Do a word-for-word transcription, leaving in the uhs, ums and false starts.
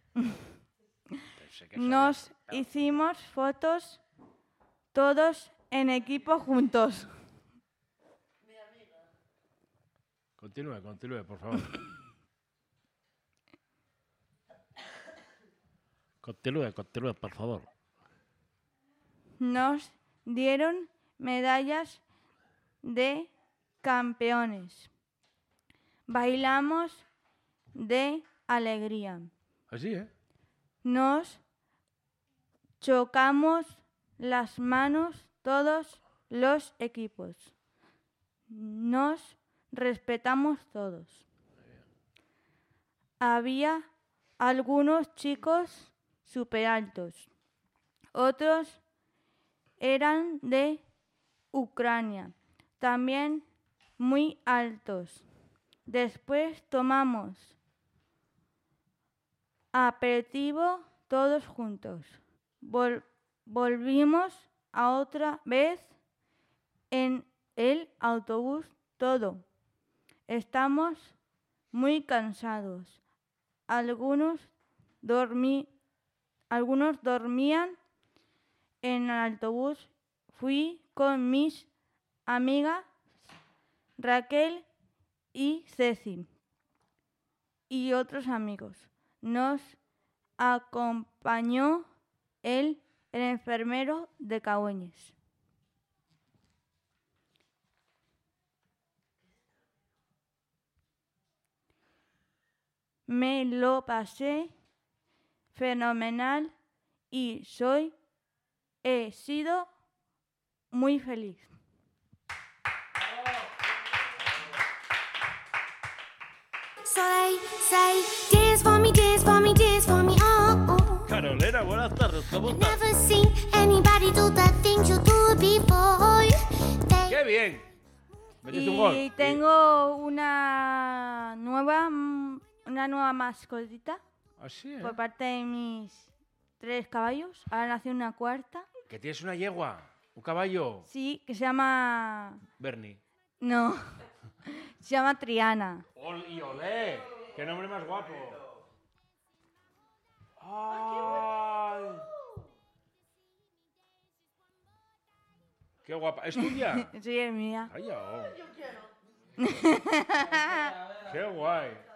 Nos hicimos fotos todos en equipo juntos. Continúe, continúe, por favor. Continúe, continúe, por favor. Nos dieron medallas de campeones. Bailamos de alegría. Así, ¿eh? Nos chocamos las manos todos los equipos. Nos respetamos todos. Había algunos chicos súper altos. Otros eran de Ucrania, también muy altos. Después tomamos aperitivo todos juntos. Vol- volvimos a otra vez en el autobús todo. Estamos muy cansados. Algunos, dormí, algunos dormían en el autobús. Fui con mis amigas Raquel y Ceci y otros amigos. Nos acompañó el, el enfermero de Cahueñes. Me lo pasé fenomenal y soy, he sido muy feliz. So they say, dance for me, dance for me, dance for me, oh, oh. Carolina, buenas tardes, ¿cómo estás? Never seen anybody do the things you do before. They ¡Qué bien! Metiste un gol. Y tengo una nueva, una nueva mascotita Así, ¿eh? por parte de mis tres caballos. Ahora nació una cuarta. Que tienes una yegua, un caballo. Sí, que se llama... Bernie. No, se llama Triana. ¡Ol y olé! ¡Qué nombre más guapo! ¡Ay! ¡Qué guapa! ¿Es tuya? Sí, es mía. ¡Ay, oh! ¡Qué guay!